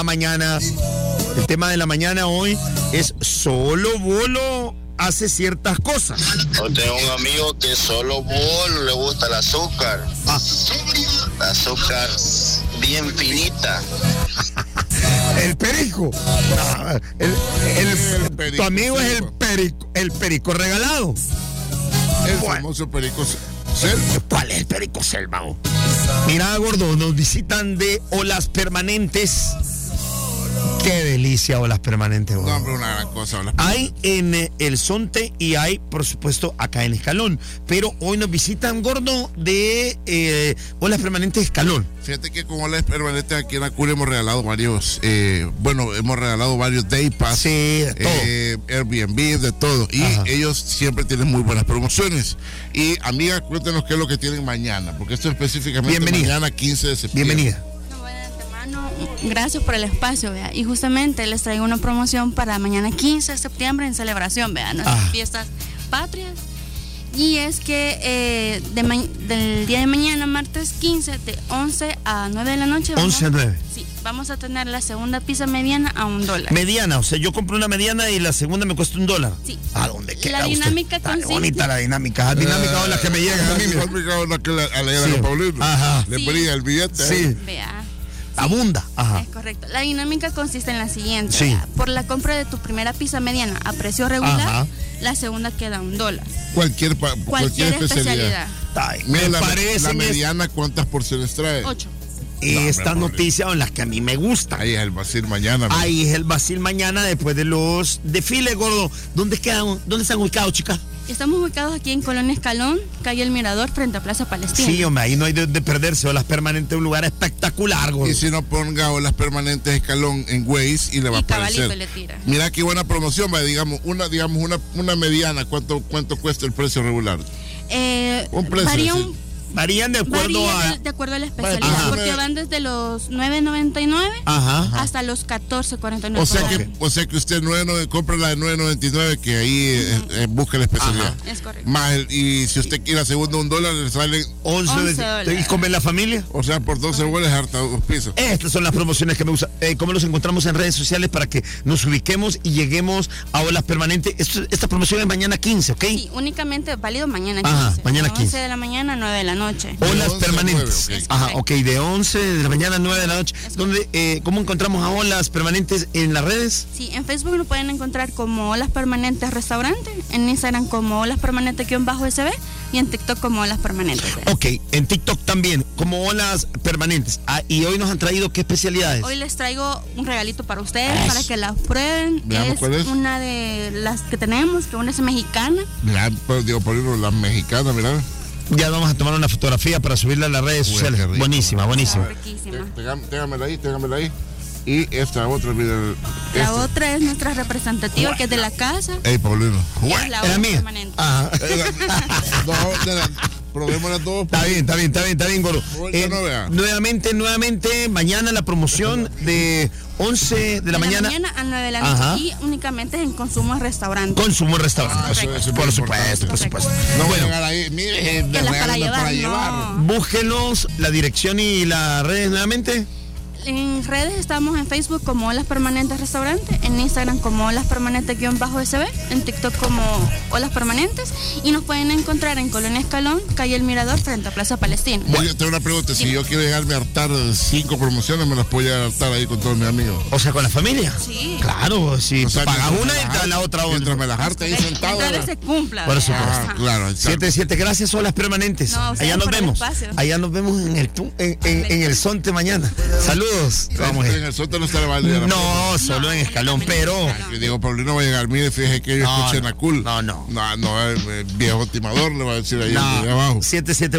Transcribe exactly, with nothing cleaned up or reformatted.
Mañana, el tema de la mañana hoy es solo Bolo hace ciertas cosas. Yo tengo un amigo que solo Bolo le gusta el azúcar. Ah. El azúcar bien finita. El perico. No, el, el, El perico, tu amigo sí, es el perico, el perico regalado. El Bueno. famoso perico selva. ¿Cuál es el perico selva? Mira, gordo, nos visitan de Olas Permanentes. Qué delicia Olas Permanentes, gordo. No, hombre, una gran cosa. Olas Hay en eh, El Zonte y hay, por supuesto, acá en Escalón. Pero hoy nos visitan, gordo, de eh, Olas Permanentes Escalón. Fíjate que con Olas Permanentes aquí en Acul hemos regalado varios, eh, bueno, hemos regalado varios Day Pass, Sí, de todo. eh, Airbnb, de todo. Y Ajá. ellos siempre tienen muy buenas promociones. Y amiga, cuéntanos qué es lo que tienen mañana, porque esto específicamente Bienvenida. mañana quince de septiembre. Bienvenida. Bueno, de antemano, gracias por el espacio, vea. Y justamente les traigo una promoción para mañana quince de septiembre en celebración, vea, nuestras Ah. fiestas patrias. Y es que eh, de ma- del día de mañana, martes quince, de once a nueve de la noche. vamos- once a nueve. Sí, vamos a tener la segunda pizza mediana a un dólar. Mediana, o sea, yo compro una mediana y la segunda me cuesta un dólar. Sí. ¿A dónde queda La usted? dinámica Está consiste- bonita la dinámica. La dinámica o las que me llegan a mí. mira. Complicado la que le- a leer Sí. a Paulino. Ajá. Le Sí. ponía el billete. Sí. ¿eh? Vea. Abunda. Ajá. Es correcto. La dinámica consiste en la siguiente. Sí. vea. Por la compra de tu primera pizza mediana a precio regular, Ajá. la segunda queda a un dólar. Cualquier, pa- cualquier, Cualquier especialidad. especialidad. Ay, Mira, me la, parece la mediana, ¿cuántas porciones trae? Ocho. estas No, me noticias son las que a mí me gustan. Ahí es el vacil mañana. ¿no? Ahí es el Basil mañana después de los desfiles, gordo. ¿Dónde quedan? ¿Dónde están ubicados, chicas? Estamos ubicados aquí en Colonia Escalón, calle El Mirador, frente a Plaza Palestina. Sí, hombre, ahí no hay de, de perderse. Olas Permanentes, un lugar espectacular, gordo. Y si no, ponga Olas Permanentes Escalón en Waze y le va Y a aparecer. cabalito le tira. Mira qué buena promoción, va, digamos, una, digamos, una, una mediana, ¿cuánto, cuánto cuesta el precio regular? Eh, Un precio, varía sí. un Varían de acuerdo varía a... de, de acuerdo a la especialidad, Ajá. porque van desde los nueve noventa y nueve Ajá. hasta los catorce cuarenta y nueve. O sea, por que, ahí. o sea que usted nueve, nueve, compra la de nueve noventa y nueve, que ahí eh, eh, busca la especialidad. Es correcto. Más el- y si usted quiere la segunda un dólar, le sale, once, once dólares. ¿Y comer la familia? o sea, por doce bolas harta dos pisos. Estas son las promociones que me gustan. Eh, ¿Cómo los encontramos en redes sociales para que nos ubiquemos y lleguemos a Olas Permanentes? Esto- esta promoción es mañana quince, ¿ok? Sí, únicamente válido mañana Ajá, quince. mañana de once quince. de la mañana a nueve de la noche. Olas De once a Permanentes. nueve, ok. Ajá, ok, de once de la mañana a nueve de la noche. Es ¿Dónde, eh, ¿Cómo encontramos a Olas Permanentes en las redes? Sí, en Facebook lo pueden encontrar como Olas Permanentes Restaurante, en Instagram como Olas Permanentes-S B y en TikTok como Olas Permanentes. Ok, en TikTok también, como Olas Permanentes. Ah, y hoy nos han traído qué especialidades. Hoy les traigo un regalito para ustedes, Eso. para que la prueben. Veamos es, cuál es. una de las que tenemos, que una es mexicana. Mira, pues, digo, por ejemplo, las mexicanas, mira. Ya vamos a tomar una fotografía para subirla a las redes Uy, sociales. qué rico. Buenísima, buenísima. Riquísima. Téngame- Téngamela ahí, téngamela ahí. Y esta otra, mira. La esta. otra es nuestra representativa, que es de la casa. Ey, Paulino. Y es la ¿Era Olas mía? Permanente. Ajá. No, de la- probémosla todos. Está bien, está bien, está bien, está bien, Goro. Ahorita no vea. nuevamente, nuevamente, mañana la promoción de once de la mañana. a nueve de la Ajá. noche y únicamente en consumo restaurante. Consumo restaurante. Correcto. Por, Eso es por muy supuesto, por importante. supuesto. No voy a Bueno, llegar ahí. Mire, eh, Que las para regálame llevar, para no. llevar. búsquenos la dirección y las redes nuevamente. En redes estamos en Facebook como Olas Permanentes Restaurante, en Instagram como Olas Permanentes-S B, en TikTok como Olas Permanentes y nos pueden encontrar en Colonia Escalón, calle El Mirador, frente a Plaza Palestina. Oye, tengo una pregunta. Si yo quiero llegarme a hartar cinco promociones, me las puedo llegar a hartar ahí con todos mis amigos. O sea, con la familia. Sí. Claro, si O sea, pagas mientras una me y las te da la harte- otra Mientras otra. me las harte ahí sentado. Mientras ¿verdad? se cumpla. Por ¿verdad? supuesto. Ah, Ajá. claro. exacto. siete siete, gracias, Olas Permanentes. No, ustedes Allá nos por el vemos. espacio. Allá nos vemos en el, tu- en, en- en el Zonte mañana. Saludos. Vamos a En ir. el Soto no está la validez. No, solo en Escalón, pero. Yo digo, Paulino va a llegar. Mire, fíjese que yo No, escuché no, en Acul. no, no. No, no, el, el viejo timador le va a decir ahí, ahí No, abajo. siete siete.